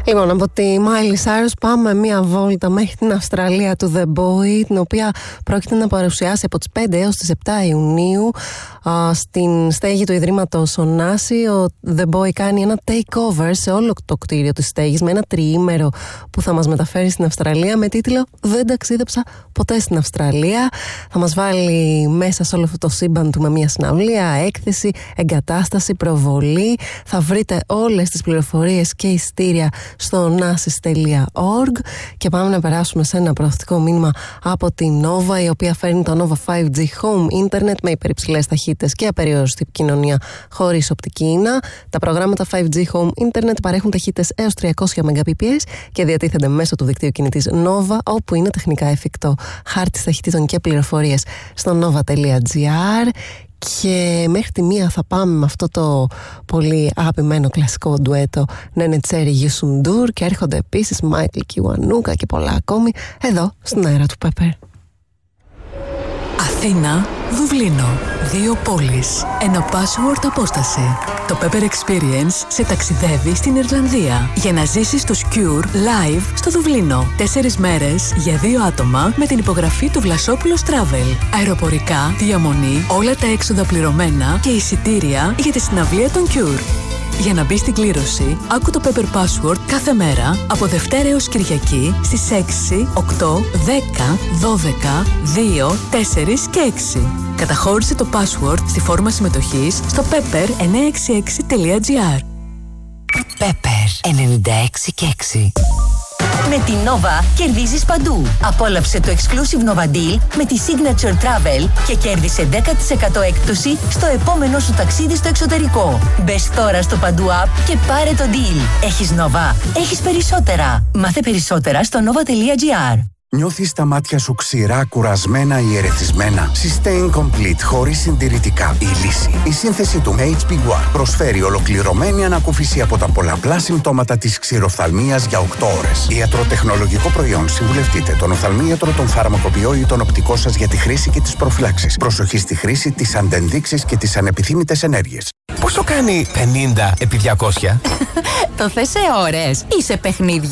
Λοιπόν, από τη Miley Cyrus πάμε μία βόλτα μέχρι την Αυστραλία του The Boy, την οποία πρόκειται να παρουσιάσει από τις 5 έως τις 7 Ιουνίου στην στέγη του Ιδρύματος Ωνάση. Ο The Boy κάνει ένα takeover σε όλο το κτίριο της στέγης με ένα τριήμερο που θα μας μεταφέρει στην Αυστραλία με τίτλο «Δεν ταξίδεψα ποτέ στην Αυστραλία». Θα μας βάλει μέσα σε όλο αυτό το σύμπαν του με μια συναυλία, έκθεση, εγκατάσταση, προβολή. Θα βρείτε όλες τις πληροφορίες και εισιτήρια στο nasis.org και πάμε να περάσουμε σε ένα προωθητικό μήνυμα από την Nova, η οποία φέρνει το Nova 5G Home Internet με υπερυψηλές ταχύτητες και απεριόριστη επικοινωνία χωρίς οπτική ίνα. Τα προγράμματα 5G Home Internet παρέχουν ταχύτητες έως 300 Mbps και διατίθενται μέσω του δικτύου κινητής Nova, όπου είναι τεχνικά εφικτό. Χάρτης ταχυτήτων και πληροφορίες στο nova.gr. Και μέχρι τη μία θα πάμε με αυτό το πολύ αγαπημένο κλασικό ντουέτο Νένε Τσέρι Γιουσουντούρ, και έρχονται επίσης Μάικλ Κιουανούκα και πολλά ακόμη εδώ στον αέρα του Πέπερ. Αθήνα, Δουβλίνο. Δύο πόλεις. Ένα password απόσταση. Το Pepper Experience σε ταξιδεύει στην Ιρλανδία για να ζήσεις το Cure live στο Δουβλίνο. 4 μέρες για 2 άτομα με την υπογραφή του Βλασόπουλος Travel. Αεροπορικά, διαμονή, όλα τα έξοδα πληρωμένα και εισιτήρια για τη συναυλία των Cure. Για να μπει στην κλήρωση, άκου το Pepper Password κάθε μέρα από Δευτέρα έως Κυριακή στις 6, 8, 10, 12, 2, 4 και 6. Καταχώρησε το password στη φόρμα συμμετοχής στο pepper966.gr. Pepper 96 και 6. Με την Nova κερδίζεις παντού. Απόλαυσε το Exclusive Nova Deal με τη Signature Travel και κέρδισε 10% έκπτωση στο επόμενο σου ταξίδι στο εξωτερικό. Μπες τώρα στο Παντού App και πάρε το deal. Έχεις Nova, έχεις περισσότερα. Μάθε περισσότερα στο nova.gr. Νιώθεις τα μάτια σου ξηρά, κουρασμένα ή ερεθισμένα? Sustain Complete χωρίς συντηρητικά. Η λύση. Η σύνθεση του HP Guard προσφέρει ολοκληρωμένη ανακούφιση από τα πολλαπλά συμπτώματα της ξηροφθαλμίας για 8 ώρες. Ιατροτεχνολογικό προϊόν. Συμβουλευτείτε τον οφθαλμίατρο, τον φαρμακοποιό ή τον οπτικό σας για τη χρήση και τις προφυλάξεις. Προσοχή στη χρήση, τις αντενδείξεις και τις ανεπιθύμητες ενέργειες. Πόσο κάνει 50 επί 200? Το θες σε ώρες ή σε παιχνίδια?